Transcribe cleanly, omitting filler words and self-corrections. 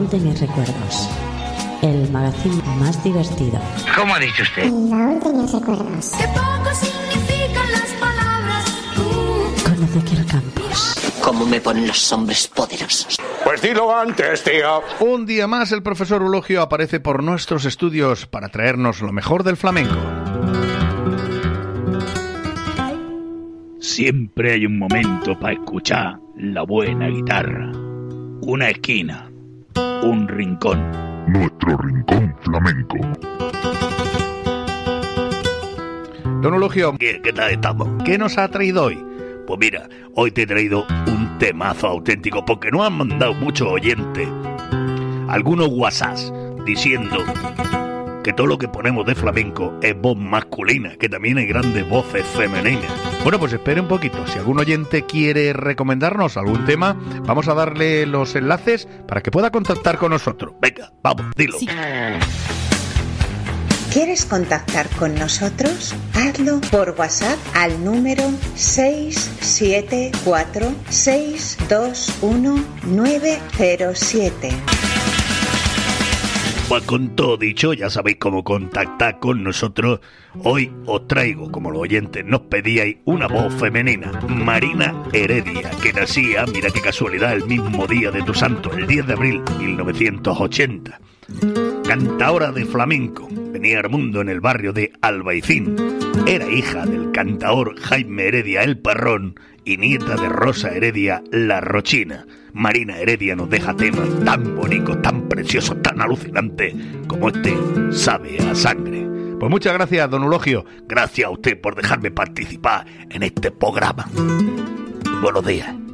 baúl de mis recuerdos. El magazín más divertido. ¿Cómo ha dicho usted? El baúl de mis recuerdos. Qué poco significan las palabras. Con Ezequiel Campos. ¿Cómo me ponen los hombres poderosos? Pues dilo antes, tío. Un día más el profesor Eulogio aparece por nuestros estudios para traernos lo mejor del flamenco. Siempre hay un momento para escuchar la buena guitarra. Una esquina, un rincón. Nuestro rincón flamenco. Don Eulogio, ¿Qué tal estamos? ¿qué nos ha traído hoy? Pues mira, hoy te he traído un temazo auténtico porque nos han mandado muchos oyentes, algunos WhatsApps, diciendo que todo lo que ponemos de flamenco es voz masculina, que también hay grandes voces femeninas. Bueno, pues espere un poquito. Si algún oyente quiere recomendarnos algún tema, vamos a darle los enlaces para que pueda contactar con nosotros. Venga, vamos, dilo. Sí. ¿Quieres contactar con nosotros? Hazlo por WhatsApp al número 674-621-907. Pues con todo dicho, ya sabéis cómo contactar con nosotros. Hoy os traigo, como los oyentes nos pedíais, una voz femenina, Marina Heredia, que nacía, mira qué casualidad, el mismo día de tu santo, el 10 de abril de 1980. Cantaora de flamenco, venía al mundo en el barrio de Albaicín. Era hija del cantaor Jaime Heredia el Parrón y nieta de Rosa Heredia la Rochina. Marina Heredia nos deja temas tan bonitos, tan preciosos, tan alucinantes como este Sabe a Sangre. Pues muchas gracias, don Eulogio. Gracias a usted por dejarme participar en este programa. Buenos días.